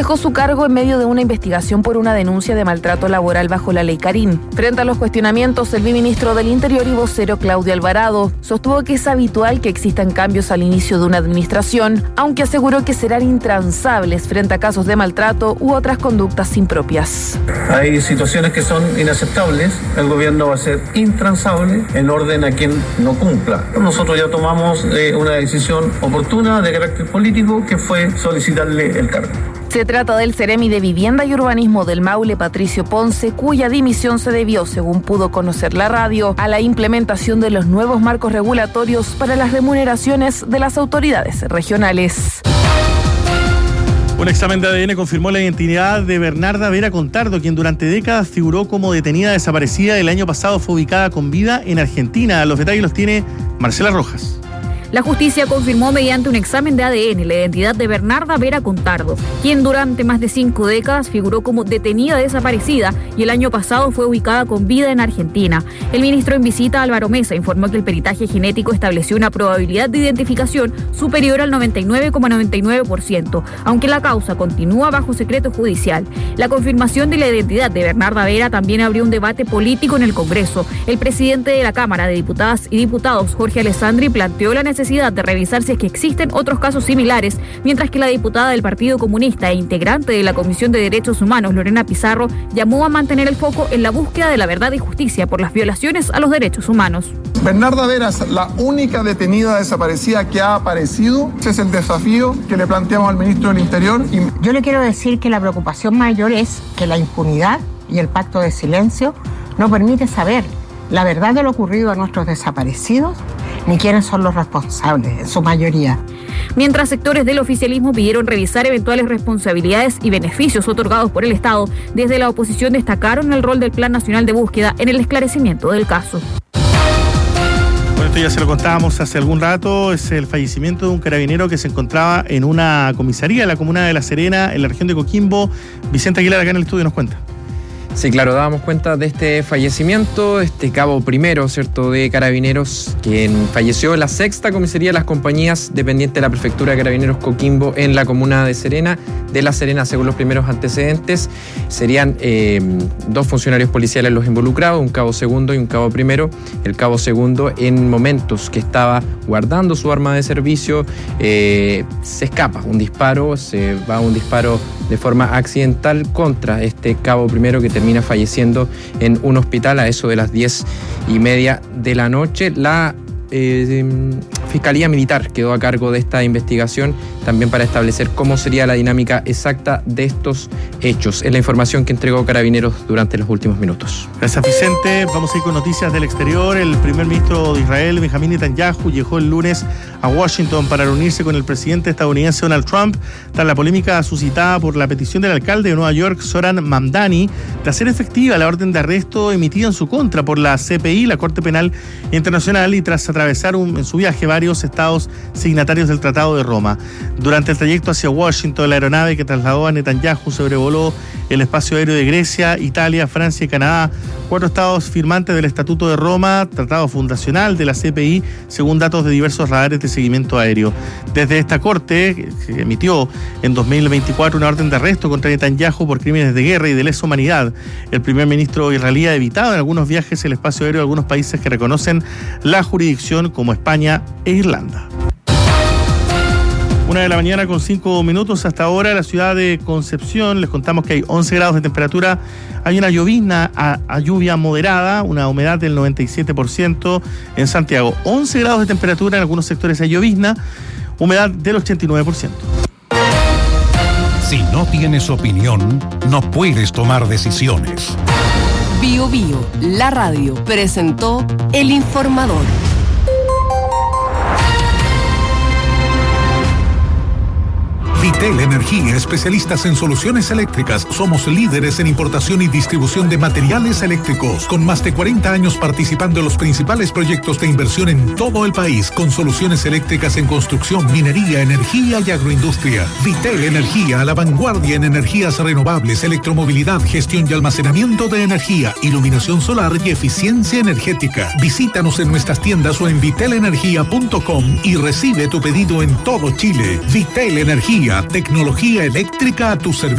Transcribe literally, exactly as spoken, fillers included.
dejó su cargo en medio de una investigación por una denuncia de maltrato laboral bajo la ley Carín. Frente a los cuestionamientos, el viceministro del Interior y vocero Claudio Alvarado sostuvo que es habitual que existan cambios al inicio de una administración, aunque aseguró que serán intransables frente a casos de maltrato u otras conductas impropias. Hay situaciones que son inaceptables, el gobierno va a ser intransable en orden a quien no cumpla. Nosotros ya tomamos eh, una decisión oportuna de carácter político que fue solicitarle el cargo. Se trata del Ceremi de Vivienda y Urbanismo del Maule, Patricio Ponce, cuya dimisión se debió, según pudo conocer la radio, a la implementación de los nuevos marcos regulatorios para las remuneraciones de las autoridades regionales. Un examen de A D N confirmó la identidad de Bernarda Vera Contardo, quien durante décadas figuró como detenida desaparecida. El año pasado fue ubicada con vida en Argentina. Los detalles los tiene Marcela Rojas. La justicia confirmó mediante un examen de A D N la identidad de Bernarda Vera Contardo, quien durante más de cinco décadas figuró como detenida desaparecida y el año pasado fue ubicada con vida en Argentina. El ministro en visita, Álvaro Mesa, informó que el peritaje genético estableció una probabilidad de identificación superior al noventa y nueve coma noventa y nueve por ciento, aunque la causa continúa bajo secreto judicial. La confirmación de la identidad de Bernarda Vera también abrió un debate político en el Congreso. El presidente de la Cámara de Diputadas y Diputados, Jorge Alessandri, planteó la necesidad necesidad de revisar si es que existen otros casos similares, mientras que la diputada del Partido Comunista e integrante de la Comisión de Derechos Humanos, Lorena Pizarro, llamó a mantener el foco en la búsqueda de la verdad y justicia por las violaciones a los derechos humanos. Bernarda Vera es la única detenida desaparecida que ha aparecido. Ese es el desafío que le planteamos al ministro del Interior. Y... Yo le quiero decir que la preocupación mayor es que la impunidad y el pacto de silencio no permite saber la verdad de lo ocurrido a nuestros desaparecidos ni quiénes son los responsables, en su mayoría. Mientras sectores del oficialismo pidieron revisar eventuales responsabilidades y beneficios otorgados por el Estado, desde la oposición destacaron el rol del Plan Nacional de Búsqueda en el esclarecimiento del caso. Bueno, esto ya se lo contábamos hace algún rato, es el fallecimiento de un carabinero que se encontraba en una comisaría de la comuna de La Serena, en la región de Coquimbo. Vicente Aguilar, acá en el estudio, nos cuenta. Sí, claro, dábamos cuenta de este fallecimiento, este cabo primero, ¿cierto?, de Carabineros, quien falleció en la sexta comisaría de las compañías dependientes de la Prefectura de Carabineros Coquimbo en la comuna de Serena, de La Serena, según los primeros antecedentes. Serían eh, dos funcionarios policiales los involucrados, un cabo segundo y un cabo primero. El cabo segundo, en momentos que estaba guardando su arma de servicio, eh, se escapa un disparo, se va un disparo de forma accidental contra este cabo primero, que termina falleciendo en un hospital a eso de las diez y media de la noche. La eh, Fiscalía Militar quedó a cargo de esta investigación también para establecer cómo sería la dinámica exacta de estos hechos. Es la información que entregó Carabineros durante los últimos minutos. Gracias, Vicente. Vamos a ir con noticias del exterior. El primer ministro de Israel, Benjamín Netanyahu, llegó el lunes a Washington para reunirse con el presidente estadounidense Donald Trump tras la polémica suscitada por la petición del alcalde de Nueva York, Zoran Mamdani, de hacer efectiva la orden de arresto emitida en su contra por la C P I, la Corte Penal Internacional, y tras atravesar un, en su viaje varios estados signatarios del Tratado de Roma. Durante el trayecto hacia Washington, la aeronave que trasladó a Netanyahu sobrevoló el espacio aéreo de Grecia, Italia, Francia y Canadá, cuatro estados firmantes del Estatuto de Roma, tratado fundacional de la C P I, según datos de diversos radares de seguimiento aéreo. Desde esta corte, que emitió en dos mil veinticuatro una orden de arresto contra Netanyahu por crímenes de guerra y de lesa humanidad, el primer ministro israelí ha evitado en algunos viajes el espacio aéreo de algunos países que reconocen la jurisdicción, como España e Irlanda. Una de la mañana con cinco minutos. Hasta ahora la ciudad de Concepción, les contamos que hay once grados de temperatura, hay una llovizna a, a lluvia moderada, una humedad del noventa y siete por ciento en Santiago, once grados de temperatura, en algunos sectores hay llovizna, humedad del ochenta y nueve por ciento. Si no tienes opinión, no puedes tomar decisiones. Bio Bio, la radio, presentó El Informador. Vitel Energía, especialistas en soluciones eléctricas. Somos líderes en importación y distribución de materiales eléctricos, con más de cuarenta años participando en los principales proyectos de inversión en todo el país, con soluciones eléctricas en construcción, minería, energía y agroindustria. Vitel Energía, a la vanguardia en energías renovables, electromovilidad, gestión y almacenamiento de energía, iluminación solar y eficiencia energética. Visítanos en nuestras tiendas o en vitel energía punto com y recibe tu pedido en todo Chile. Vitel Energía, tecnología eléctrica a tu servicio.